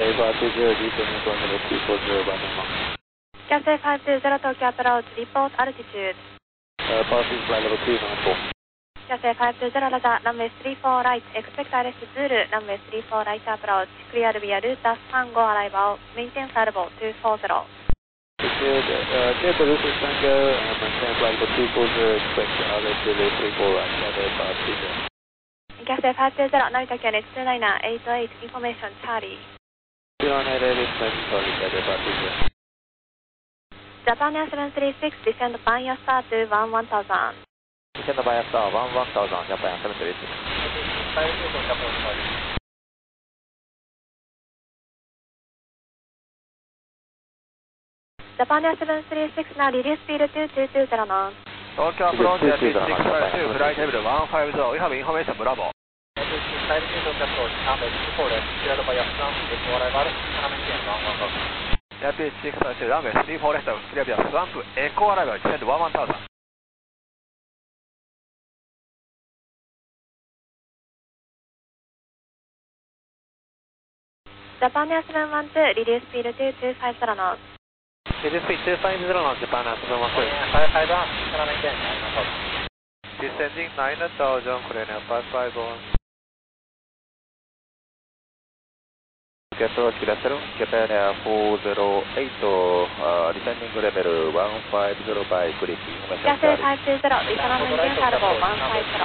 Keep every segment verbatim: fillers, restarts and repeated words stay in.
A five two zero, descending one zero two four zero, Bandama. Cathay five two zero Tokyo approach, report altitude. Uh, passing flight level two nine four. Cathay five two zero, Roger, runway three four right, expect I R S Zulu, runway three four right approach, clear via route Tango arrival, maintain flight level two four zero. Good, uh, clear the route Tango, uh, maintain flight level two four zero, expect I R S Zulu three four right, Cathay five two zero. Cathay five two zero, Narita Kennedy two nine eight eight, information Charlie. two nine eight eight, information Charlie, Cathay five two zero. Japan Air seven three six, descend Panya Star to one one thousand. Descend Panya Star one one thousand, Japan Air seven three six. Japan Air seven three six, now reduce speed to two two zero knots. Tokyo approach at two six five two, flight level one five zero, we have information, Bravo. Air two six five two, runway three four left, clear via Swamp, Echo arrival, descend one one thousand. Japan Air seven one two, reduce speed to two five zero knots. Reduce speed two five zero knots, Japan Air seven one two. Descending nine thousand, Korean Air five five one. Approach Kiratero, Japan Air four zero eight, uh, descending level one five zero by Kuripi. Cathay five two zero, return maintain flight level one five zero.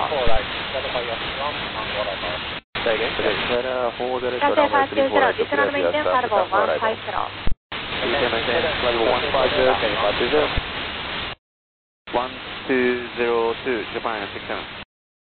Say again, Japan Air four zero eight, Cathay five two zero, return maintain flight level one five zero. Descend maintain flight level one five zero, Cathay five two zero. one two zero two, Japan Air six seven.